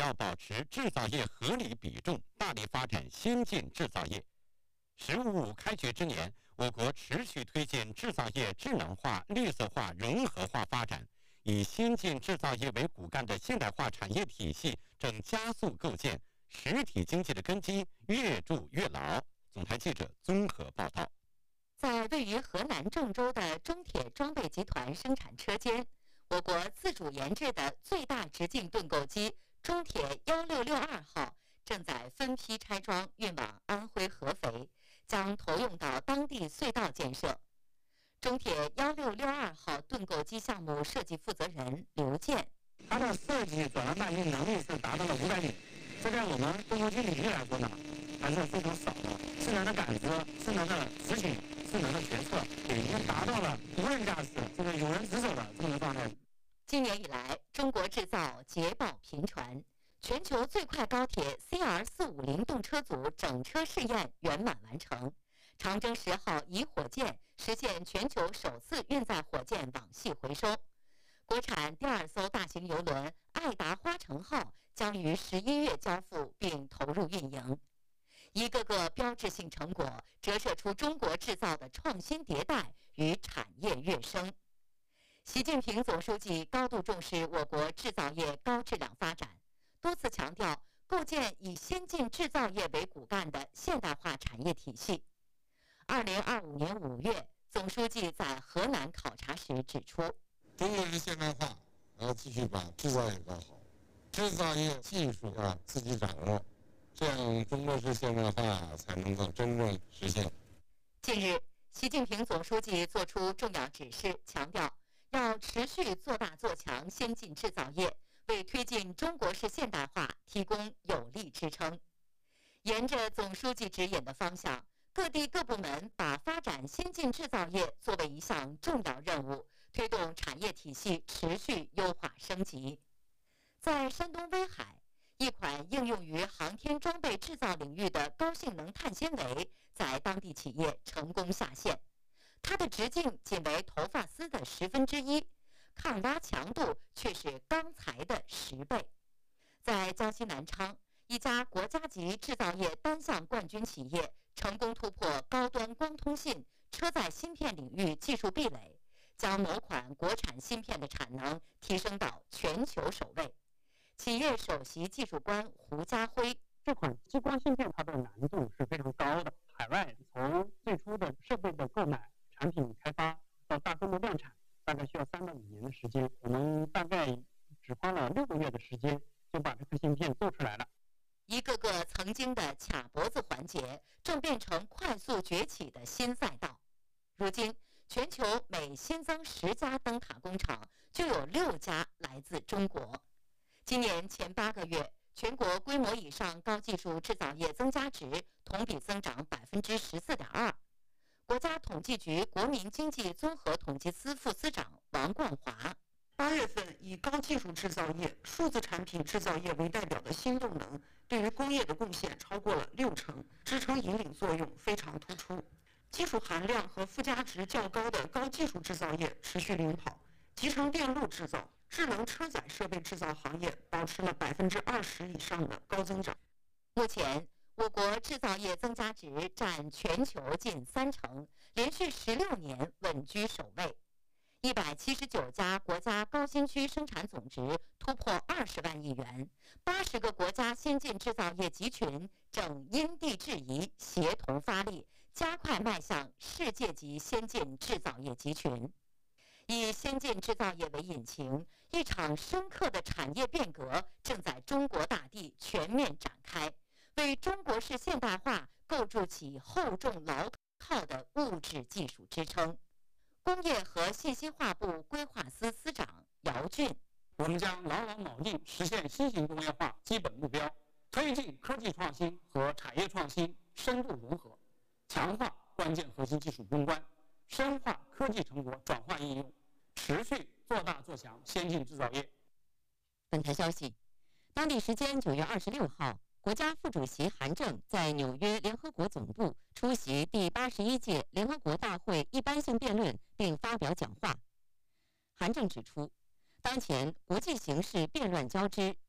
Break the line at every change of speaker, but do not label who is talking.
要保持制造业合理比重，大力发展先进制造业。“十五五”开局之年，我国持续推进制造业智能化、绿色化、融合化发展，以先进制造业为骨干的现代化产业体系正加速构建，实体经济的根基越筑越牢。总台记者综合报道。
在位于河南郑州的中铁装备集团生产车间，我国自主研制的最大直径盾构机中铁1662号正在分批拆装运往安徽合肥，将投用到当地隧道建设。中铁1662号盾构机项目设计负责人刘健，
它的设计转弯半径能力是达到了500米，这在我们盾构机领域来说呢，还是非常少的。智能的感知、智能的执行、智能的决策，已经达到了无人驾驶、这个有人值守的这么一个状态。
今年以来，中国制造捷报频传，全球最快高铁 CR450动车组整车试验圆满完成，长征10号乙火箭实现全球首次运载火箭网系回收。国产第2艘大型邮轮爱达花城号将于11月交付并投入运营。一个个标志性成果折射出中国制造的创新迭代与产业跃升。习近平总书记高度重视我国制造业高质量发展，多次强调构建以先进制造业为骨干的现代化产业体系。2025年5月，总书记在河南考察时指出，
中国是现代化，要继续把制造业搞好，制造业技术要自己掌握，这样中国式现代化才能够真正实现。
近日，习近平总书记作出重要指示，强调要持续做大做强先进制造业，为推进中国式现代化提供有力支撑。沿着总书记指引的方向，各地各部门把发展先进制造业作为一项重要任务，推动产业体系持续优化升级。在山东威海，一款应用于航天装备制造领域的高性能碳纤维在当地企业成功下线，它的直径仅为头发丝的1/10，抗拉强度却是钢材的10倍。在江西南昌，一家国家级制造业单项冠军企业成功突破高端光通信、车载芯片领域技术壁垒，将某款国产芯片的产能提升到全球首位。企业首席技术官胡家辉，
这款激光芯片它的难度是非常高的，海外从最初的设备的购买、产品开发到大规模量产，大概需要3到5年的时间。我们大概只花了6个月的时间就把这颗芯片做出来了。
一个个曾经的卡脖子环节，正变成快速崛起的新赛道。如今，全球每新增10家灯塔工厂，就有6家来自中国。今年前8个月，全国规模以上高技术制造业增加值同比增长14.2%。国家统计局国民经济综合统计司副司长王冠华，8月份以高技术制造业、数字产品制造业为代表的新动能，对于工业的贡献超过了60%，支撑引领作用非常突出。技术含量和附加值较高的高技术制造业持续领跑，集成电路制造、智能车载设备制造行业保持了20%以上的高增长。目前，我国制造业增加值占全球近30%，连续16年稳居首位。179家国家高新区生产总值突破20万亿元，80个国家先进制造业集群正因地制宜、协同发力，加快迈向世界级先进制造业集群。以先进制造业为引擎，一场深刻的产业变革正在中国大地全面展开，为中国式现代化构筑起厚重牢靠的物质技术支撑。工业和信息化部规划司司长姚俊，
我们将牢牢铆定实现新型工业化基本目标，推进科技创新和产业创新深度融合，强化关键核心技术攻关，深化科技成果转化应用，持续做大做强先进制造业。
本台消息，当地时间9月26号，国家副主席韩正在纽约联合国总部出席第81届联合国大会一般性辩论并发表讲话。韩正指出，当前国际形势变乱交织，